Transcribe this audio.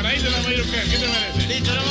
Raíz de la Mayuca, ¿qué te parece? Listo, no